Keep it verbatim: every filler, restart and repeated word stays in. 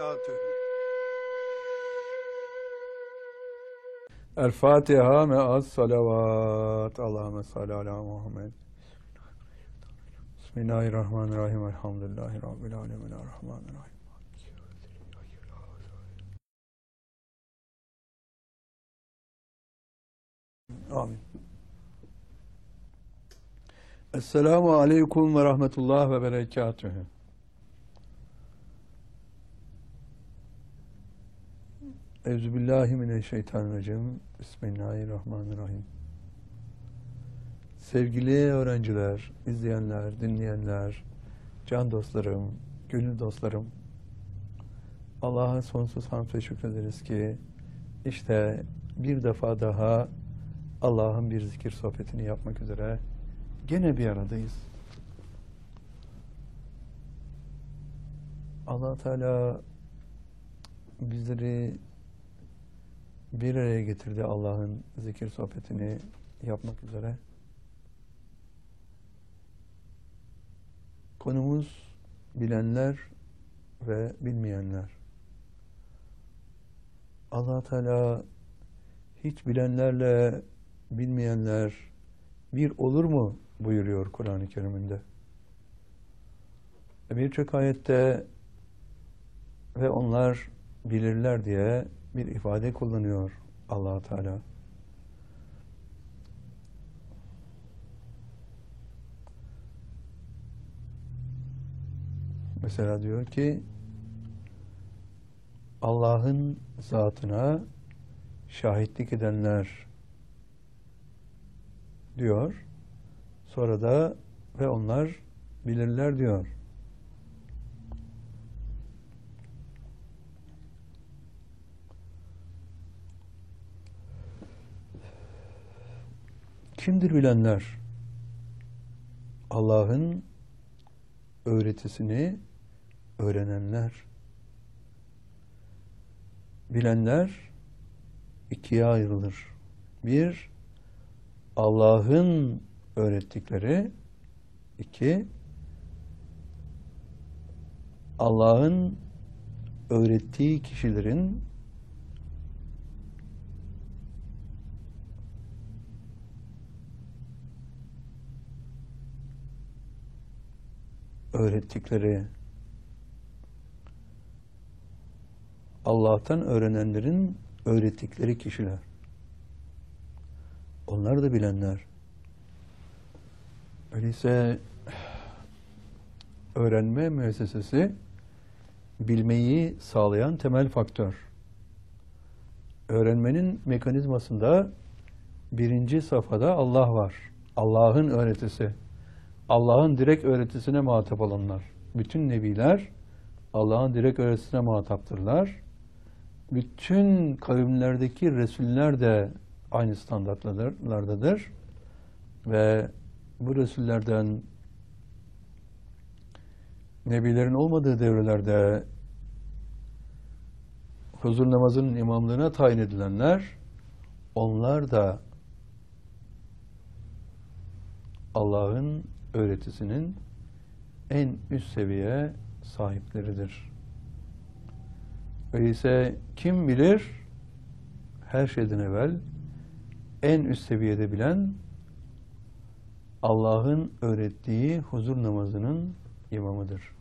berekatühü. El Fatiha me'as salavat. Allahümme salli ala Muhammed. Bismillahirrahmanirrahim. Elhamdülillahi Rabbil alemin. Errahmanirrahim. Amin. Esselamu aleyküm ve rahmetullah ve berekatühü. Euzubillahimineşşeytanirracim. Bismillahirrahmanirrahim. Sevgili öğrenciler, izleyenler, dinleyenler, can dostlarım, gönül dostlarım, Allah'a sonsuz hamd ve şükrederiz ki işte bir defa daha Allah'ın bir zikir sohbetini yapmak üzere gene bir aradayız. Allah Teala bizleri bir araya getirdi Allah'ın zikir sohbetini yapmak üzere. Konumuz bilenler ve bilmeyenler. Allah Teala hiç bilenlerle bilmeyenler bir olur mu buyuruyor Kur'an-ı Kerim'inde. Birçok ayette ve onlar bilirler diye bir ifade kullanıyor Allah Teala. Mesela diyor ki Allah'ın zatına şahitlik edenler diyor. Sonra da ve onlar bilirler diyor. Kimdir bilenler? Allah'ın öğretisini öğrenenler. Bilenler ikiye ayrılır. Bir, Allah'ın öğrettikleri. İki, Allah'ın öğrettiği kişilerin öğrettikleri, Allah'tan öğrenenlerin öğrettikleri kişiler. Onlar da bilenler. Öyleyse öğrenme müessesesi bilmeyi sağlayan temel faktör. Öğrenmenin mekanizmasında birinci safhada Allah var. Allah'ın öğretisi. Allah'ın direkt öğretisine muhatap olanlar. Bütün nebiler Allah'ın direkt öğretisine muhataptırlar. Bütün kavimlerdeki Resuller de aynı standartlardadır. Ve bu Resullerden nebilerin olmadığı devrelerde huzur namazının imamlığına tayin edilenler, onlar da Allah'ın öğretisinin en üst seviye sahipleridir. Öyleyse kim bilir? Her şeyden evvel en üst seviyede bilen Allah'ın öğrettiği huzur namazının imamıdır.